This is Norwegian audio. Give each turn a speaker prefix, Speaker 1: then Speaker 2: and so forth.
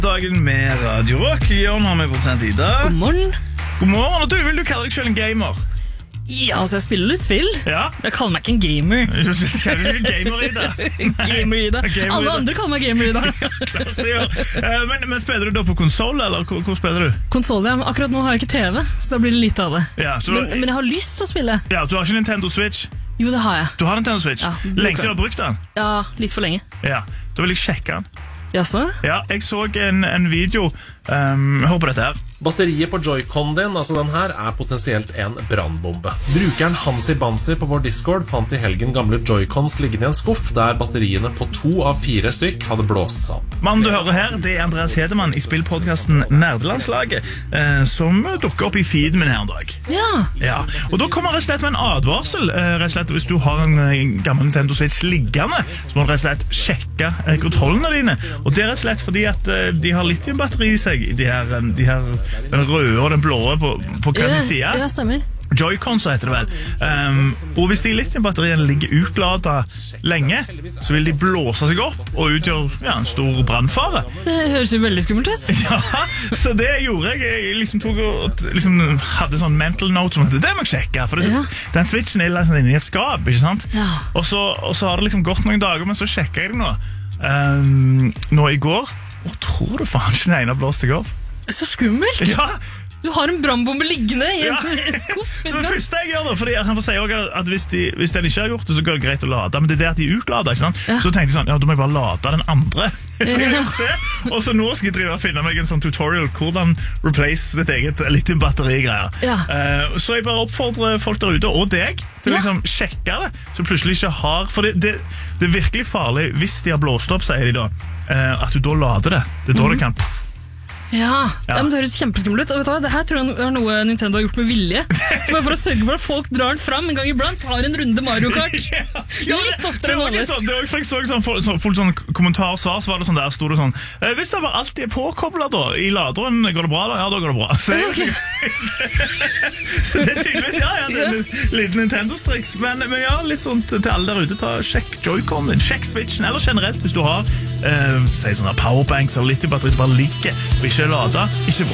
Speaker 1: Dagen med Radio Rock. Jørn har med produsent Ida.
Speaker 2: God morgen.
Speaker 1: God morgen, og du vil du kalle deg selv en gamer?
Speaker 2: Ja, altså jeg spiller litt spill.
Speaker 1: Ja.
Speaker 2: Jeg kaller meg ikke en gamer.
Speaker 1: Kaller du gamer, Ida?
Speaker 2: Gamer, Ida. Alle andre kaller meg gamer, Ida.
Speaker 1: Klart det gjør. Men spiller du da på konsol, eller hvor spiller du?
Speaker 2: Konsol, ja, men akkurat nå har jeg ikke TV, så da blir det lite av det.
Speaker 1: Ja,
Speaker 2: Men jeg har lyst til å spille.
Speaker 1: Ja, du har ikke Nintendo Switch?
Speaker 2: Jo, det har jeg.
Speaker 1: Du har Nintendo Switch?
Speaker 2: Ja,
Speaker 1: lenge siden du har brukt den?
Speaker 2: Ja, litt for lenge.
Speaker 1: Ja, da vil jeg sjekke den.
Speaker 2: Jaså?
Speaker 1: Ja, jeg så en video. Hør på dette her.
Speaker 3: Batteriet på Joy-Con din, altså den her, er potensielt en brannbombe. Brukeren Hansi Bansi på vår Discord fant i helgen gamle Joy-Cons liggende i en skuff der batteriene på 2 av 4 stykk hadde blåst seg opp.
Speaker 1: Mannen du hører her, det er Andreas Hedemann i spillpodcasten Nerdelandslaget, som dukker opp i feeden min her en dag.
Speaker 2: Ja.
Speaker 1: Og da kommer rett og slett med en advarsel. Rett og slett, hvis du har en gammel Nintendo Switch liggende, så må du rett og slett sjekke kontrollene dine. Og det er rett og slett fordi at de har lithiumbatteri i seg, den røde og den blå på hver sin side.
Speaker 2: Ja, stemmer.
Speaker 1: Joy-Con, så heter det vel. Og hvis de lithiumbatteriene ligger utladet lenge, så vil de blåse seg opp og utgjøre en stor brannfare.
Speaker 2: Det høres jo veldig skummelt ut.
Speaker 1: Ja, så det gjorde jeg. Jeg hadde sånn mental note som at det må jeg sjekke, for den switchen er liksom inne i et skap, ikke sant?
Speaker 2: Ja.
Speaker 1: Og så har det liksom gått noen dager, men så sjekker jeg det nå i går, og tror du faen ikke den ene har blåst seg opp?
Speaker 2: Så skummelt.
Speaker 1: Ja.
Speaker 2: Du har en brannbombe liggende i en skuff.
Speaker 1: Så det første jeg gjør da, fordi han får si også at hvis den ikke har gjort det, så går det greit å lade, men det er det at de utlader, ikke sant?
Speaker 2: Ja.
Speaker 1: Så tenkte jeg sånn, ja, da må jeg bare lade den andre. Så jeg har gjort det, og så nå skal jeg drive og finne meg en sånn tutorial hvordan replace ditt eget lithium-batteri-greier.
Speaker 2: Ja.
Speaker 1: Så jeg bare oppfordrer folk der ute, og deg, til liksom sjekke det, så plutselig ikke har, for det er virkelig farlig hvis de har blåst opp, sier de da, at du da lader det. Det er da det kan...
Speaker 2: Ja, men det høres kjempeskummelt ut. Og vet du hva, det her tror jeg er noe Nintendo har gjort med vilje. For å sørge for at folk drar den fram en gang iblant, tar en runde Mario Kart. Litt oftere enn vanlig.
Speaker 1: Det var jeg så sånn kommentarsvar, så var det sånn der, stod det sånn, hvis det bare alltid er påkoblet da, i laderen, går det bra da? Ja, da går det bra. Så det er tydeligvis, det er en liten Nintendo-striks. Men ja, litt sånn til alle der ute, sjekk Joy-Con din, sjekk Switchen, eller generelt, hvis du har, si sånne powerbanks eller lithiumbatteri som bare ligger, og ikke lada, ikke bra.